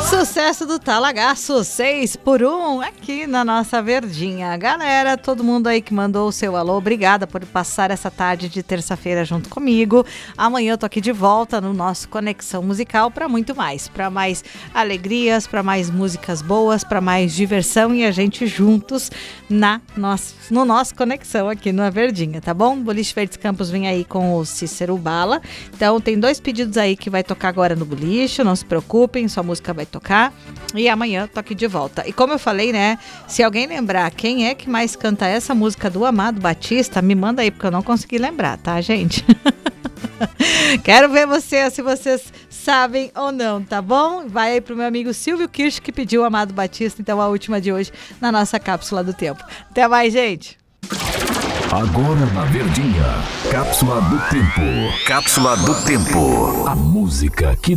Sucesso do Talagaço, 6x1, aqui na nossa Verdinha. Galera, todo mundo aí que mandou o seu alô, obrigada por passar essa tarde de terça-feira junto comigo. Amanhã eu tô aqui de volta no nosso Conexão Musical para muito mais, para mais alegrias, para mais músicas boas, para mais diversão e a gente juntos no nosso Conexão aqui na Verdinha, tá bom? Boliche Verdes Campos vem aí com o Cícero Bala. Então tem 2 pedidos aí que vai tocar agora no boliche, não se preocupem, sua música vai tocar. E amanhã tô aqui de volta. E como eu falei, né? Se alguém lembrar quem é que mais canta essa música do Amado Batista, me manda aí, porque eu não consegui lembrar, tá, gente? Quero ver se vocês sabem ou não, tá bom? Vai aí pro meu amigo Silvio Kirsch, que pediu o Amado Batista, então a última de hoje na nossa Cápsula do Tempo. Até mais, gente! Agora na Verdinha, Cápsula do Tempo. Cápsula do Tempo. A música que